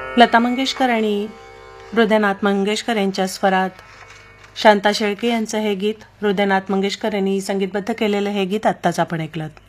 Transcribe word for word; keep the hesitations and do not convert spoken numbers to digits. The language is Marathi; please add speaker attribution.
Speaker 1: लता मंगेशकर आणि हृदयनाथ मंगेशकर यांच्या स्वरात शांता शेळके यांचं हे गीत हृदयनाथ मंगेशकर यांनी संगीतबद्ध केलेलं हे गीत आत्ताच आपण ऐकलं.